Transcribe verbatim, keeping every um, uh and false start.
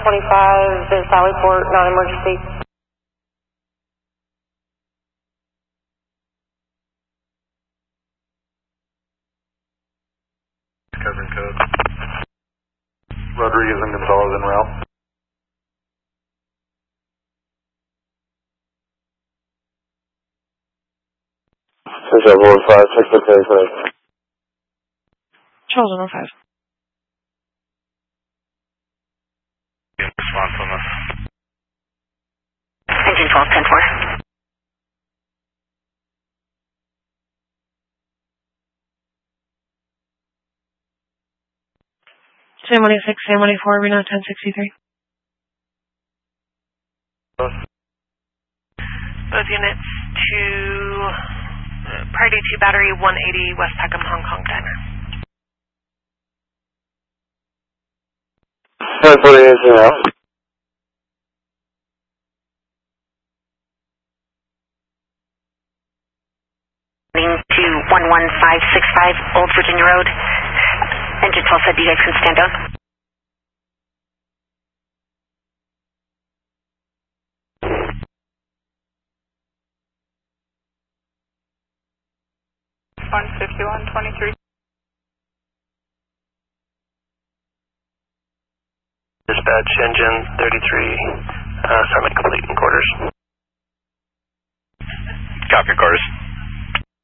twenty-five is Sallyport, non-emergency. Covering code. Rodriguez and Gonzalez en route. six seven one five, check the code for Charles one oh five. Response on this. Engine twelve ten four. Sam one eighty-six, Sam one eighty-four, Reno ten sixty-three. Both. Both units to uh, Priority two Battery one eighty West Peckham, Hong Kong Diner. ten forty-eight in route. To one one five six five Old Virginia Road. Engine twelve said you guys can stand down. one fifty-one twenty-three. Dispatch engine thirty-three, uh, semi-complete in quarters. Copy quarters.